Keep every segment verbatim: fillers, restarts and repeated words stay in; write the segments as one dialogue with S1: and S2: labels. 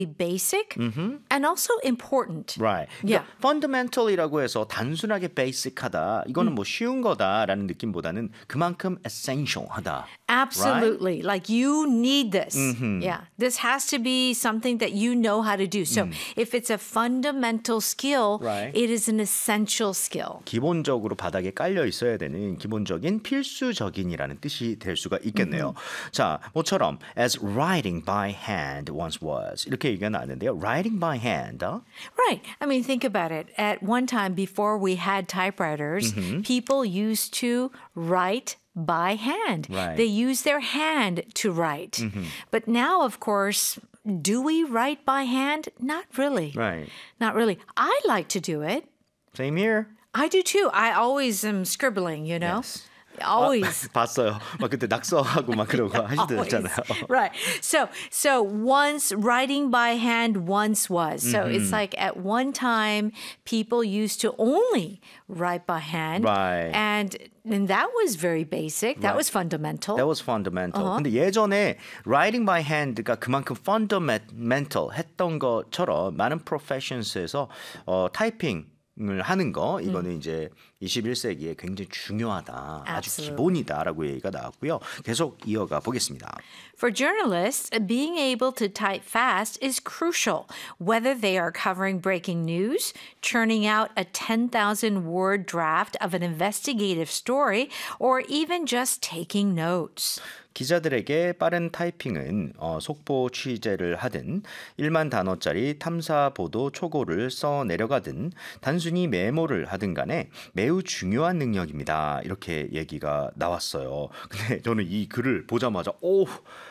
S1: basic and also important.
S2: Right.
S1: Yeah.
S2: 그러니까 fundamental이라고 해서 단순하게 basic하다. 이거는 뭐 쉬운 거다라는 느낌보다는 그만큼 essential하다.
S1: Absolutely.
S2: Right?
S1: Like you need this. Yeah. This has to be something that you know how to do. So if it's a fundamental skill,
S2: Right.
S1: it is an essential skill.
S2: 기본적으로 바닥에 깔려 있어야 되는 기본적인 필수적인이라는 뜻이 될 수가 있겠네요. 자, 모처럼 as writing by hand once was 이렇게 얘기가 나왔는데요. writing by hand. 어?
S1: Right. I mean, think about it. At one time before we had typewriters, people used to write by hand.
S2: Right.
S1: They use their hand to write. But now, of course, do we write by hand? Not really.
S2: Right.
S1: Not really. I like to do it.
S2: Same here.
S1: I do too. I always am scribbling, you know?
S2: Yes.
S1: Always.
S2: 봤어요. 막 그때 낙서하고 막 그러고 하시더잖아요.
S1: Right. So so once writing by hand once was. So it's like at one time people used to only write by hand.
S2: Right.
S1: And and that was very basic. That
S2: Right.
S1: was fundamental.
S2: That was fundamental. 근데 예전에 writing by hand가 그만큼 fundamental 했던 것처럼 많은 professions에서 어, 타이핑을 하는 거 이거는 이제 이십일 세기에 굉장히 중요하다. 아주
S1: Absolutely.
S2: 기본이다라고 얘기가 나왔고요. 계속 이어가 보겠습니다.
S1: For journalists, being able to type fast is crucial, whether they are covering breaking news, churning out a ten thousand word draft of an investigative story, or even just taking notes.
S2: 기자들에게 빠른 타이핑은 어, 속보 취재를 하든 일만 단어짜리 탐사 보도 초고를 써 내려가든 단순히 메모를 하든 간에 매우 중요한 능력입니다. 이렇게 얘기가 나왔어요. 근데 저는 이 글을 보자마자 오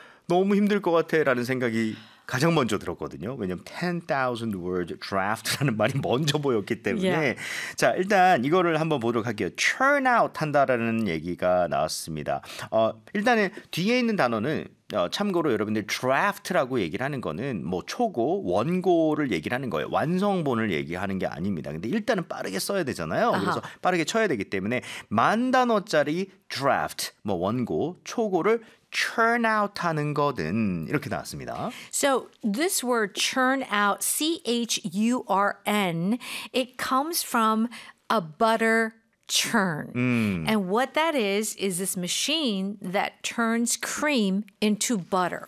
S2: 너무 힘들 것 같아라는 생각이 가장 먼저 들었거든요. 왜냐하면 ten thousand word draft라는 말이 먼저 보였기 때문에
S1: Yeah.
S2: 자 일단 이거를 한번 보도록 할게요. churn out 한다라는 얘기가 나왔습니다. 어, 일단은 뒤에 있는 단어는 어, 참고로 여러분들 draft라고 얘기를 하는 거는 뭐 초고, 원고를 얘기를 하는 거예요. 완성본을 얘기하는 게 아닙니다. 근데 일단은 빠르게 써야 되잖아요.
S1: 아하.
S2: 그래서 빠르게 쳐야 되기 때문에 만 단어짜리 draft, 뭐 원고, 초고를 churn out 하는 거든 이렇게 나왔습니다.
S1: So this word churn out, C H U R N, it comes from a butter churn. And what that is, is this machine that turns cream into butter.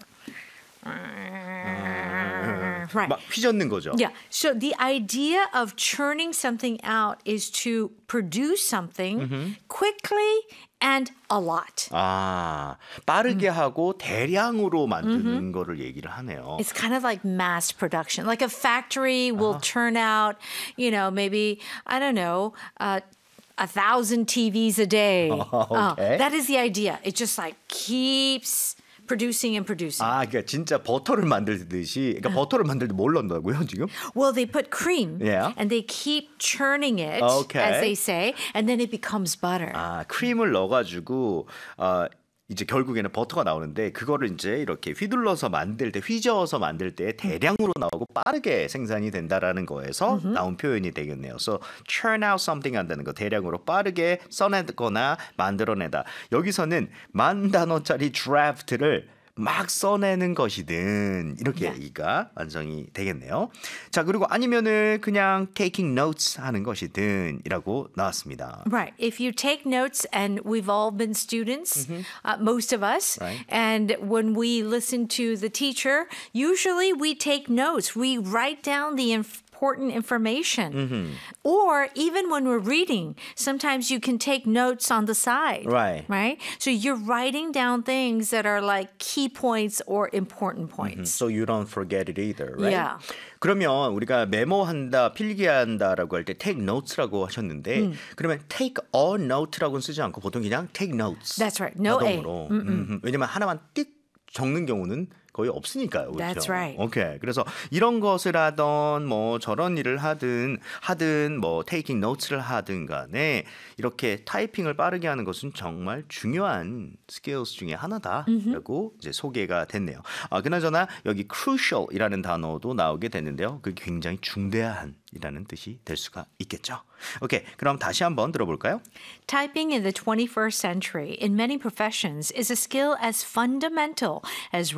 S1: Right.
S2: 막 휘젓는 거죠.
S1: Yeah. So the idea of churning something out is to produce something quickly and a lot.
S2: 아, 빠르게 하고 대량으로 만드는 거를 얘기를 하네요.
S1: It's kind of like mass production. Like a factory will churn out, you know, maybe, I don't know, uh, a thousand T Vs a day. Uh,
S2: Okay.
S1: that is the idea. It just like keeps producing and producing.
S2: 아, 그러니까 진짜 버터를 만들듯이, 그러니까 버터를 만들 때 뭘 넣는다고요, 지금?
S1: Well, they put cream
S2: Yeah.
S1: and they keep churning it,
S2: Okay.
S1: as they say, and then it becomes butter.
S2: 아, 크림을 넣어가지고 어, 이제 결국에는 버터가 나오는데 그거를 이제 이렇게 휘둘러서 만들 때, 휘저어서 만들 때 대량으로 나오고 빠르게 생산이 된다라는 거에서 나온 표현이 되겠네요. So churn out something 한다는 거, 대량으로 빠르게 써내거나 만들어내다. 여기서는 만 단어짜리 draft를 막 써내는 것이든 이렇게
S1: 네.
S2: 얘기가 완성이 되겠네요. 자, 그리고 아니면은 그냥 taking notes 하는 것이든 이라고 나왔습니다.
S1: Right. If you take notes, and we've all been students, uh, most of us,
S2: Right.
S1: and when we listen to the teacher, usually we take notes. We write down the important information. Or even when we're reading, sometimes you can take notes on the side.
S2: Right.
S1: Right? So you're writing down things that are like key points or important points.
S2: So you don't forget it either, right?
S1: Yeah.
S2: 그러면 우리가 메모한다, 필기한다라고 할 때 take notes라고 하셨는데 그러면 take a note라고는 쓰지 않고 보통 그냥 take notes.
S1: That's right. No A.
S2: 자동으로. 음, 왜냐면 하나만 띡 적는 경우는 거의 없으니까요. 그렇죠?
S1: That's right.
S2: 오케이. 그래서 이런 것을 하던 뭐 저런 일을 하든 하든 뭐 taking notes를 하든 간에 이렇게 타이핑을 빠르게 하는 것은 정말 중요한 skills 중에 하나다라고 이제 소개가 됐네요. 아, 그나저나 여기 crucial이라는 단어도 나오게 됐는데요. 그게 굉장히 중대한 이라는 뜻이 될 수가 있겠죠. 오케이, 그럼 다시 한번 들어볼까요?
S1: Typing in the twenty-first century in many professions is a skill as fundamental as writing by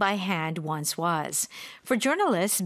S1: by hand once was. For journalists,